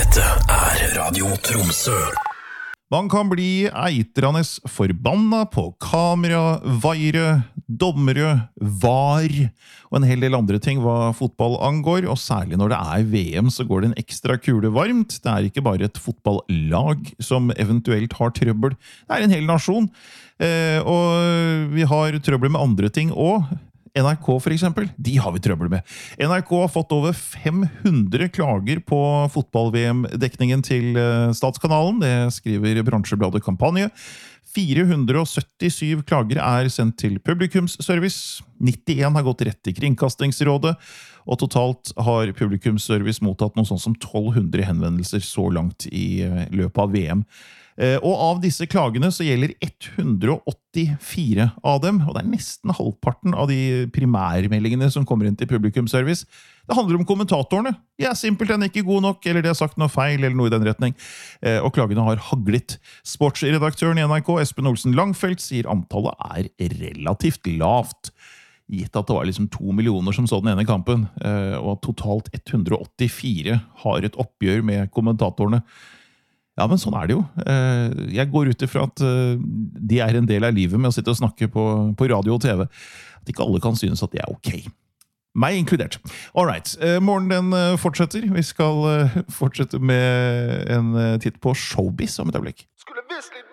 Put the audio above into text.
Dette Radio Tromsø. Man kan bli eitrende forbanna på kamera, vaiere, dommere, var og en hel del andre ting hva fotball angår, og særlig når det VM så går det en ekstra kule varmt. Det ikke bare et fotballag som eventuelt har trøbbel, det en hel nasjon. Og vi har trøbbel med andre ting også. NRK for eksempel, de har vi trøbbel med. NRK har fått over 500 klager på fotball-VM-dekningen til Statskanalen. Det skriver bransjebladet Kampanje. 477 klager sendt til publikumsservice. 91 har gått rett til Kringkastingsrådet. Og totalt har publikumsservice mottatt noe sånt som 1200 henvendelser så langt i løpet av VM. Og av disse klagene så gjelder 184 av dem, og det nesten halvparten av de primærmeldingene som kommer inn til publikumsservice. Det handler om kommentatorene. Simpelthen ikke god nok, eller de har sagt noe feil, eller noe i den retning. Og klagene har haglet. Sportsredaktøren i NRK, Espen Olsen Langfeldt, sier antallet relativt lavt. Gitt at det var 2 millioner som så den ene kampen, og totalt 184 har et oppgjør med kommentatorene. Ja, men sånn det jo. Jeg går ut ifra at de en del av livet med å sitte og snakke på radio og TV. At ikke alle kan synes at det ok. Meg inkludert. Alright, morgenen den fortsetter. Vi skal fortsette med en titt på showbiz om et øyeblikk. Skulle visst